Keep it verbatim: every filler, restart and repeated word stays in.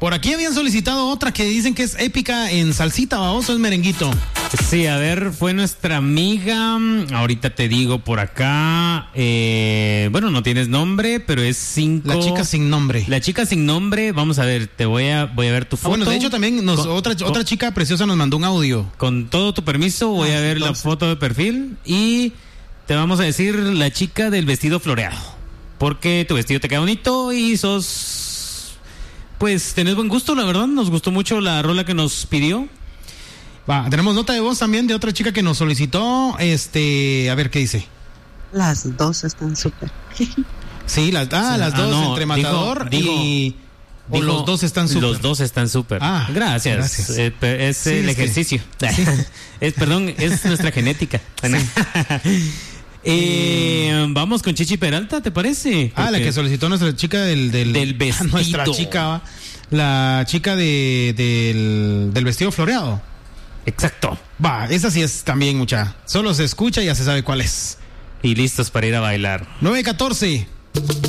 Por aquí habían solicitado otra que dicen que es épica en salsita, baboso, es merenguito. Sí, a ver, fue nuestra amiga, ahorita te digo por acá, eh, bueno, no tienes nombre, pero es cinco. La chica sin nombre. La chica sin nombre, vamos a ver, te voy a, voy a ver tu foto. Ah, bueno, de hecho también nos, con, otra, con, otra chica preciosa nos mandó un audio. Con todo tu permiso, voy ah, a ver entonces la foto de perfil y te vamos a decir la chica del vestido floreado. Porque tu vestido te queda bonito y sos, pues, tenés buen gusto, la verdad, nos gustó mucho la rola que nos pidió. Va, tenemos nota de voz también de otra chica que nos solicitó, este, a ver qué dice. Las dos están súper. Sí, las, ah, sí, las dos, ah, no, entre Matador digo, y... Digo, o los dos están súper. Los dos están súper. Ah, gracias. gracias. Eh, es sí, el es ejercicio. Que... sí. es, perdón, es nuestra genética. Sí. eh, vamos con Chichi Peralta, ¿te parece? Porque... Ah, la que solicitó nuestra chica del... Del, del vestido. Nuestra chica, la chica de, del, del vestido floreado. Exacto. Va, esa sí es también mucha. Solo se escucha y ya se sabe cuál es. Y listos para ir a bailar. nueve catorce